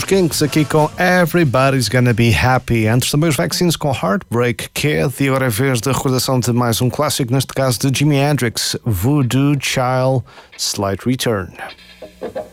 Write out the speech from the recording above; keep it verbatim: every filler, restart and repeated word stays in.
Kinks aqui com Everybody's Gonna Be Happy. Antes também os Vaccines com Heartbreak Kid. E agora é vez da recordação de mais um clássico, neste caso de Jimi Hendrix, Voodoo Child, Slight Return.